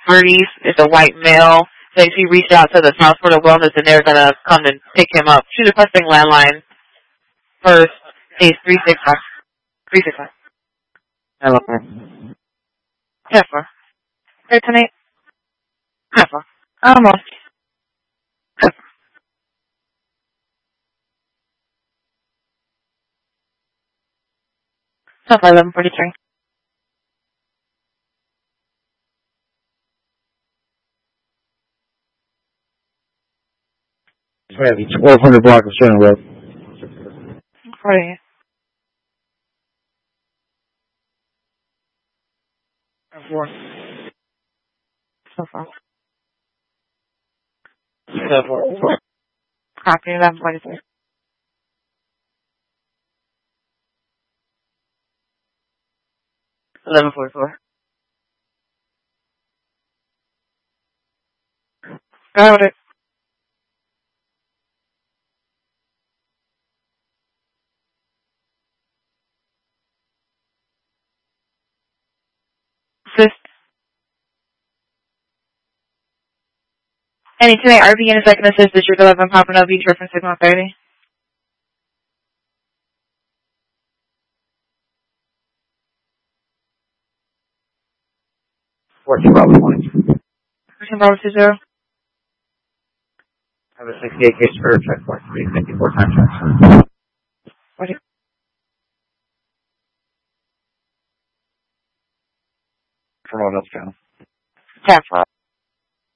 30s. It's a white male. So he reached out to the South Florida Wellness, and they're going to come and pick him up. She's requesting landline first, case 365. 365. Hello. Heifer. 328. Heifer. Almost. Heifer. South 1143. Ready. 1200 block of Center Road. 48. Four. So far. 4. Copy 1143. 1144. Got it. Assist. Any today, RV and second assist, District 11, Pompano Beach, reference signal 30. Fortune Bravo 20. Person Bravo 20. Have a 68 case for checkpoint 354 time checks. 40. From what else channel? Tap